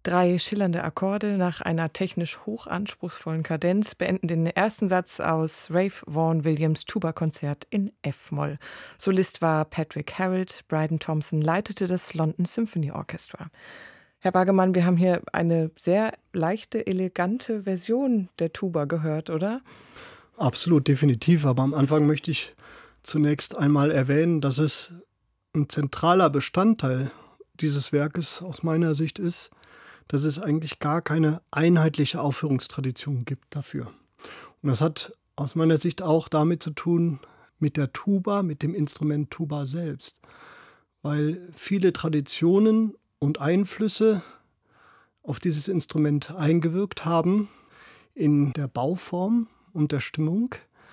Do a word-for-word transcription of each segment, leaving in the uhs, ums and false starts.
Drei schillernde Akkorde nach einer technisch hochanspruchsvollen Kadenz beenden den ersten Satz aus Ralph Vaughan Williams' Tuba-Konzert in F-Moll. Solist war Patrick Harrold, Bryden Thompson leitete das London Symphony Orchestra. Herr Wagemann, wir haben hier eine sehr leichte, elegante Version der Tuba gehört, oder? Absolut, definitiv. Aber am Anfang möchte ich zunächst einmal erwähnen, dass es ein zentraler Bestandteil dieses Werkes aus meiner Sicht ist, dass es eigentlich gar keine einheitliche Aufführungstradition gibt dafür. Und das hat aus meiner Sicht auch damit zu tun, mit der Tuba, mit dem Instrument Tuba selbst. Weil viele Traditionen und Einflüsse auf dieses Instrument eingewirkt haben in der Bauform und der Stimmung.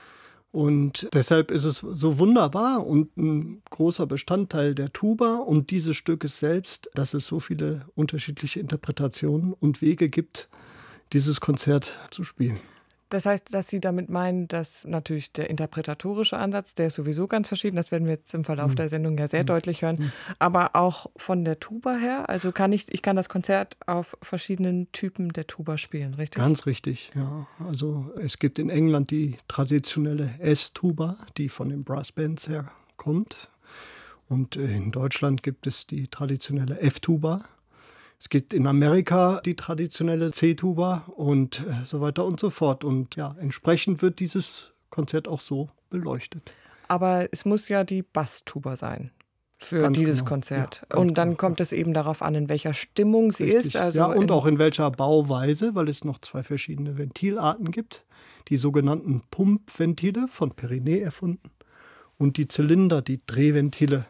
Und deshalb ist es so wunderbar und ein großer Bestandteil der Tuba und dieses Stückes selbst, dass es so viele unterschiedliche Interpretationen und Wege gibt, dieses Konzert zu spielen. Das heißt, dass Sie damit meinen, dass natürlich der interpretatorische Ansatz, der ist sowieso ganz verschieden, das werden wir jetzt im Verlauf der Sendung ja sehr deutlich hören, aber auch von der Tuba her, also kann ich, ich kann das Konzert auf verschiedenen Typen der Tuba spielen, richtig? Ganz richtig, ja. Also es gibt in England die traditionelle S-Tuba, die von den Brassbands herkommt, und in Deutschland gibt es die traditionelle F-Tuba. Es gibt in Amerika die traditionelle C-Tuba und äh, so weiter und so fort. Und ja, entsprechend wird dieses Konzert auch so beleuchtet. Aber es muss ja die Basstuba sein für Ganz dieses genau. Konzert. Ja, und dann genau. kommt es eben darauf an, in welcher Stimmung sie Richtig. ist. Also ja, und in auch in welcher Bauweise, weil es noch zwei verschiedene Ventilarten gibt. Die sogenannten Pumpventile, von Perrinet erfunden, und die Zylinder, die Drehventile.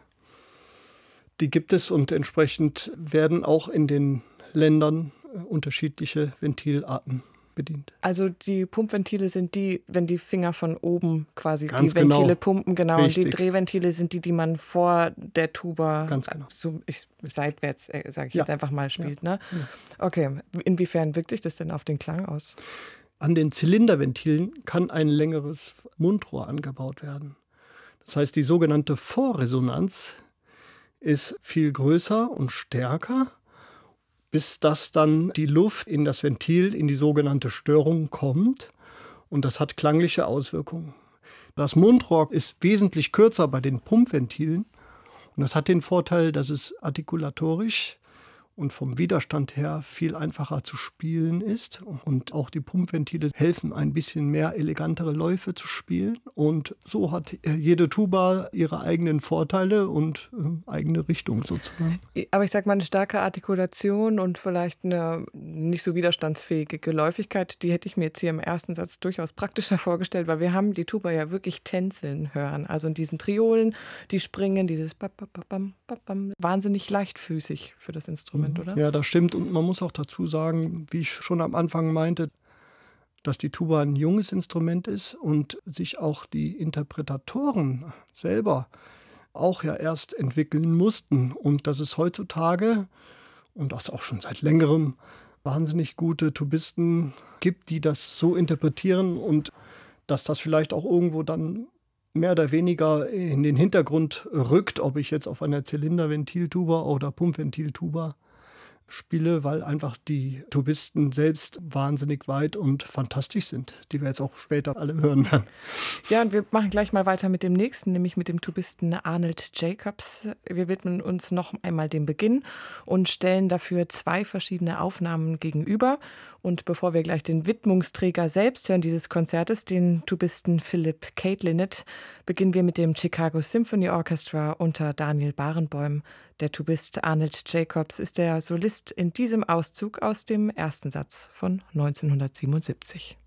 Die gibt es und entsprechend werden auch in den Ländern äh, unterschiedliche Ventilarten bedient. Also die Pumpventile sind die, wenn die Finger von oben quasi Ganz die Ventile genau. pumpen, genau. Richtig. Und die Drehventile sind die, die man vor der Tuba Ganz genau. so ich, seitwärts, äh, sage ich Ja. jetzt einfach mal, spielt. Ja. Ne? Okay, inwiefern wirkt sich das denn auf den Klang aus? An den Zylinderventilen kann ein längeres Mundrohr angebaut werden. Das heißt, die sogenannte Vorresonanz ist viel größer und stärker, bis dass dann die Luft in das Ventil, in die sogenannte Störung kommt. Und das hat klangliche Auswirkungen. Das Mundrohr ist wesentlich kürzer bei den Pumpventilen. Und das hat den Vorteil, dass es artikulatorisch und vom Widerstand her viel einfacher zu spielen ist. Und auch die Pumpventile helfen, ein bisschen mehr elegantere Läufe zu spielen. Und so hat jede Tuba ihre eigenen Vorteile und äh, eigene Richtung sozusagen. Aber ich sage mal, eine starke Artikulation und vielleicht eine nicht so widerstandsfähige Geläufigkeit, die hätte ich mir jetzt hier im ersten Satz durchaus praktischer vorgestellt, weil wir haben die Tuba ja wirklich tänzeln hören. Also in diesen Triolen, die springen, dieses Bam, Bam, Bam, Bam, Bam, wahnsinnig leichtfüßig für das Instrument. Oder? Ja, das stimmt. Und man muss auch dazu sagen, wie ich schon am Anfang meinte, dass die Tuba ein junges Instrument ist und sich auch die Interpretatoren selber auch ja erst entwickeln mussten. Und dass es heutzutage, und das auch schon seit längerem, wahnsinnig gute Tubisten gibt, die das so interpretieren, und dass das vielleicht auch irgendwo dann mehr oder weniger in den Hintergrund rückt, ob ich jetzt auf einer Zylinderventiltuba oder Pumpventiltuba spiele, weil einfach die Tubisten selbst wahnsinnig weit und fantastisch sind, die wir jetzt auch später alle hören werden. Ja, und wir machen gleich mal weiter mit dem nächsten, nämlich mit dem Tubisten Arnold Jacobs. Wir widmen uns noch einmal dem Beginn und stellen dafür zwei verschiedene Aufnahmen gegenüber. Und bevor wir gleich den Widmungsträger selbst hören dieses Konzertes, den Tubisten Philip Caitlinett, beginnen wir mit dem Chicago Symphony Orchestra unter Daniel Barenboim. Der Tubist Arnold Jacobs ist der Solist in diesem Auszug aus dem ersten Satz von neunzehnhundertsiebenundsiebzig.